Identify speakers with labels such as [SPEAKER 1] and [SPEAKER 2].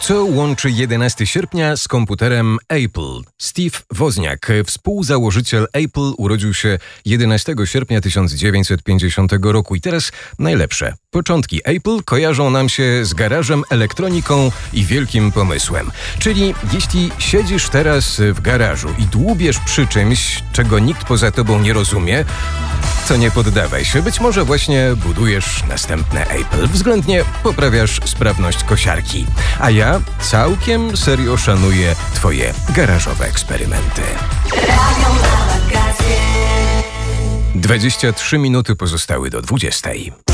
[SPEAKER 1] Co łączy 11 sierpnia z komputerem Apple? Steve Wozniak, współzałożyciel Apple, urodził się 11 sierpnia 1950 roku. I teraz najlepsze. Początki Apple kojarzą nam się z garażem, elektroniką i wielkim pomysłem. Czyli jeśli siedzisz teraz w garażu i dłubiesz przy czymś, czego nikt poza tobą nie rozumie, to nie poddawaj się. Być może właśnie budujesz następne Apple. Względnie poprawiasz sprawność kosiarki. A ja całkiem serio szanuję twoje garażowe eksperymenty. 23 minuty pozostały do 20.